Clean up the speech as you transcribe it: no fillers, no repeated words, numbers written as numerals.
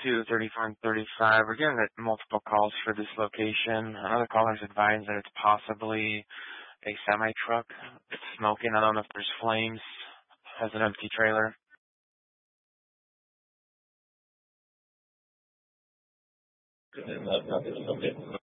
34 and 35. We're getting multiple calls for this location. Another caller's advised that it's possibly a semi-truck. It's smoking. I don't know if there's flames. Has an empty trailer. Okay.